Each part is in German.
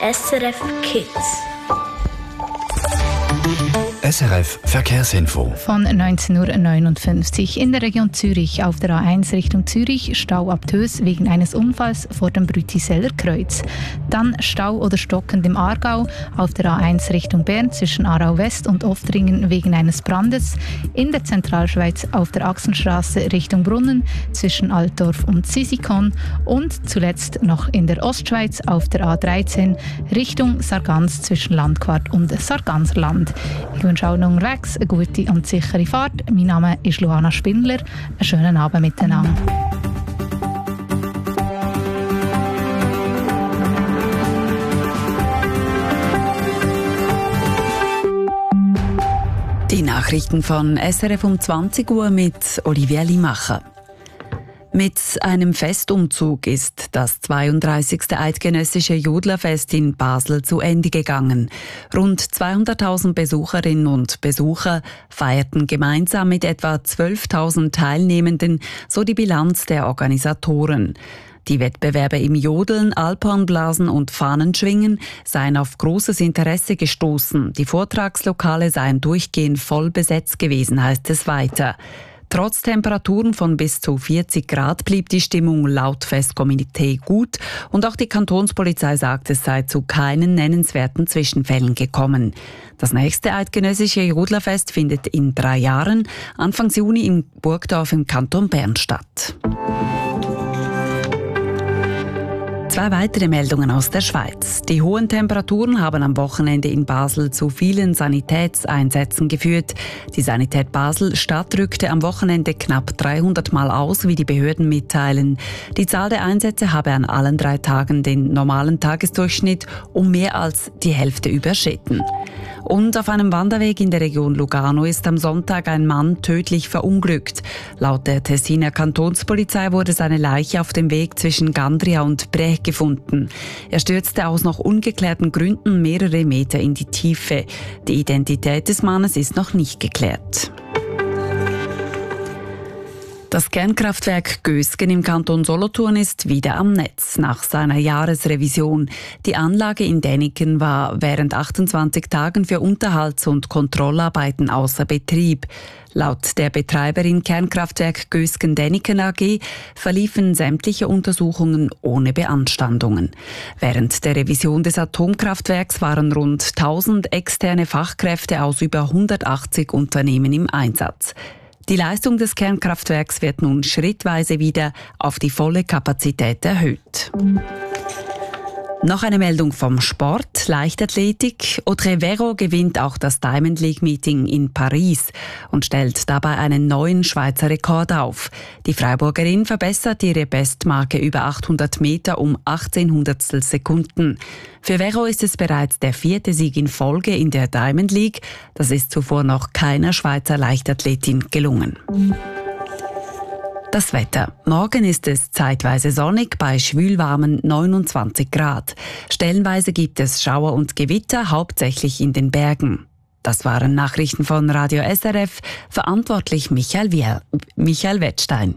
SRF Kids. SRF Verkehrsinfo. Von 19:59 Uhr in der Region Zürich auf der A1 Richtung Zürich, Stau ab Tös wegen eines Unfalls vor dem Brütiseller Kreuz. Dann Stau oder stockend im Aargau auf der A1 Richtung Bern zwischen Aarau West und Oftringen wegen eines Brandes. In der Zentralschweiz auf der Achsenstraße Richtung Brunnen zwischen Altdorf und Sisikon. Und zuletzt noch in der Ostschweiz auf der A13 Richtung Sargans zwischen Landquart und Sarganserland. Ich wünsche allen unterwegs eine gute und sichere Fahrt. Mein Name ist Luana Spindler. Einen schönen Abend miteinander. Die Nachrichten von SRF um 20 Uhr mit Olivia Limacher. Mit einem Festumzug ist das 32. Eidgenössische Jodlerfest in Basel zu Ende gegangen. Rund 200.000 Besucherinnen und Besucher feierten gemeinsam mit etwa 12.000 Teilnehmenden, so die Bilanz der Organisatoren. Die Wettbewerbe im Jodeln, Alphornblasen und Fahnenschwingen seien auf großes Interesse gestoßen. Die Vortragslokale seien durchgehend voll besetzt gewesen, heißt es weiter. Trotz Temperaturen von bis zu 40 Grad blieb die Stimmung laut Festkomitee gut und auch die Kantonspolizei sagt, es sei zu keinen nennenswerten Zwischenfällen gekommen. Das nächste eidgenössische Jodlerfest findet in 3 Jahren, Anfang Juni in Burgdorf im Kanton Bern statt. 2 weitere Meldungen aus der Schweiz. Die hohen Temperaturen haben am Wochenende in Basel zu vielen Sanitätseinsätzen geführt. Die Sanität Basel-Stadt rückte am Wochenende knapp 300 Mal aus, wie die Behörden mitteilen. Die Zahl der Einsätze habe an allen 3 Tagen den normalen Tagesdurchschnitt um mehr als die Hälfte überschritten. Und auf einem Wanderweg in der Region Lugano ist am Sonntag ein Mann tödlich verunglückt. Laut der Tessiner Kantonspolizei wurde seine Leiche auf dem Weg zwischen Gandria und Brech gefunden. Er stürzte aus noch ungeklärten Gründen mehrere Meter in die Tiefe. Die Identität des Mannes ist noch nicht geklärt. Das Kernkraftwerk Gösgen im Kanton Solothurn ist wieder am Netz nach seiner Jahresrevision. Die Anlage in Däniken war während 28 Tagen für Unterhalts- und Kontrollarbeiten außer Betrieb. Laut der Betreiberin Kernkraftwerk Gösgen-Däniken AG verliefen sämtliche Untersuchungen ohne Beanstandungen. Während der Revision des Atomkraftwerks waren rund 1000 externe Fachkräfte aus über 180 Unternehmen im Einsatz. Die Leistung des Kernkraftwerks wird nun schrittweise wieder auf die volle Kapazität erhöht. Noch eine Meldung vom Sport, Leichtathletik. Audrey Vero gewinnt auch das Diamond League Meeting in Paris und stellt dabei einen neuen Schweizer Rekord auf. Die Freiburgerin verbessert ihre Bestmarke über 800 Meter um 18 Hundertstel Sekunden. Für Vero ist es bereits der 4. Sieg in Folge in der Diamond League. Das ist zuvor noch keiner Schweizer Leichtathletin gelungen. Das Wetter. Morgen ist es zeitweise sonnig bei schwülwarmen 29 Grad. Stellenweise gibt es Schauer und Gewitter, hauptsächlich in den Bergen. Das waren Nachrichten von Radio SRF, verantwortlich Michael Wettstein.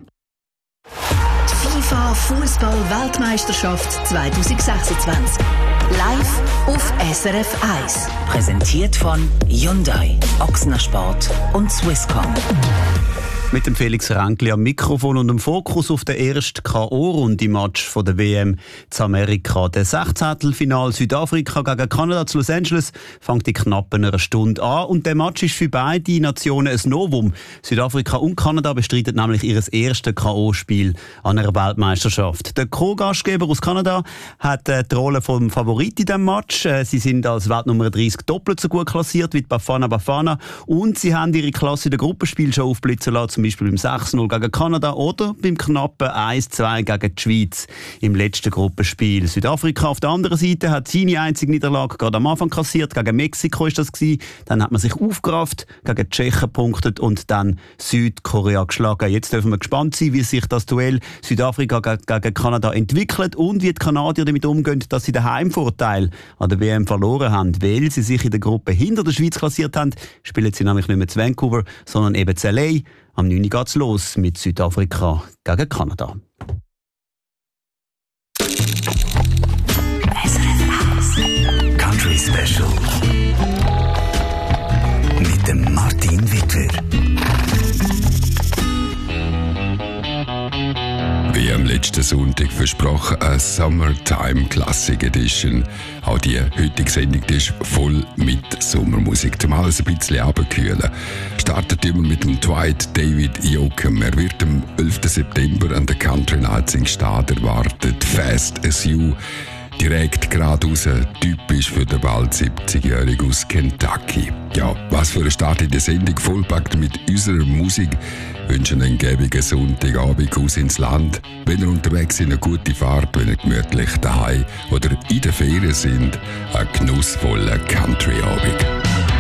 FIFA Fußball-Weltmeisterschaft 2026. Live auf SRF 1. Präsentiert von Hyundai, Ochsner Sport und Swisscom. Mit dem Felix Ränkli am Mikrofon und dem Fokus auf den ersten K.O.-Runde-Match der WM zu Amerika. Der 16. Final Südafrika gegen Kanada zu Los Angeles fängt in knapp einer Stunde an. Und der Match ist für beide Nationen ein Novum. Südafrika und Kanada bestreiten nämlich ihr erstes K.O.-Spiel an einer Weltmeisterschaft. Der Co-Gastgeber aus Kanada hat die Rolle vom Favorit in diesem Match. Sie sind als Weltnummer 30 doppelt so gut klassiert wie die Bafana Bafana. Und sie haben ihre Klasse in den Gruppenspielen schon aufblitzen lassen, zum Beispiel beim 6-0 gegen Kanada oder beim knappen 1-2 gegen die Schweiz im letzten Gruppenspiel. Südafrika auf der anderen Seite hat seine einzige Niederlage gerade am Anfang kassiert. Gegen Mexiko ist das gewesen. Dann hat man sich aufgerafft, gegen die Tschechen gepunktet und dann Südkorea geschlagen. Jetzt dürfen wir gespannt sein, wie sich das Duell Südafrika gegen Kanada entwickelt und wie die Kanadier damit umgehen, dass sie den Heimvorteil an der WM verloren haben. Weil sie sich in der Gruppe hinter der Schweiz klassiert haben, spielen sie nämlich nicht mehr zu Vancouver, sondern eben zu LA. Am 9. geht's los mit Südafrika gegen Kanada. SRF 1. letzten Sonntag versprochen, eine Summertime Classic Edition. Auch die heutige Sendung ist voll mit Sommermusik, zum alles ein bisschen runterkühlen. Startet immer mit dem Dwight David Yoakam. Er wird am 11. September an der Country Nights in Gstaad erwartet. Fast as You. Direkt geradeaus, typisch für den bald 70-Jährigen aus Kentucky. Ja, was für ein Start in der Sendung, vollpackt mit unserer Musik. Wünschen einen gäbigen Sonntagabend aus ins Land. Wenn ihr unterwegs sind, eine gute Fahrt, wenn ihr gemütlich daheim oder in der Ferien sind, einen genussvollen Country-Abend.